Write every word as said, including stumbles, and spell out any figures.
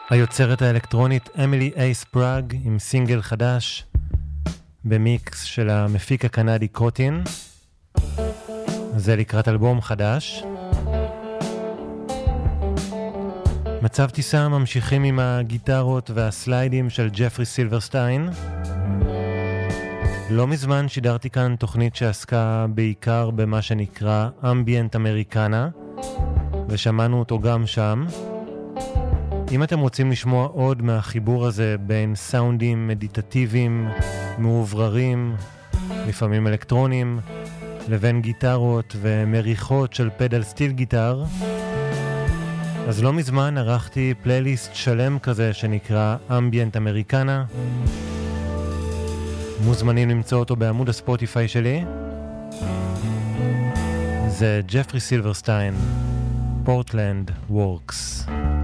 היוצרת האלקטרונית אמילי אייס פראג עם סינגל חדש במיקס של המפיק הקנדי קוטין. זה לקראת אלבום חדש. מצב טיסה ממשיכים עם הגיטרות והסליידים של ג'פרי סילברסטיין. לא מזמן שידרתי כאן תוכנית שעסקה בעיקר במה שנקרא אמביאנט אמריקנה, ושמענו אותו גם שם. אם אתם רוצים לשמוע עוד מהחיבור הזה בין סאונדים מדיטטיביים, מעובררים, לפעמים אלקטרונים, לבין גיטרות ומריחות של פדל סטיל גיטר, אז לא מזמן ערכתי פלייליסט שלם כזה שנקרא אמביאנט אמריקנה. מוזמנים למצוא אותו בעמוד הספוטיפיי שלי. זה ג'פרי סילברסטיין, פורטלנד וורקס.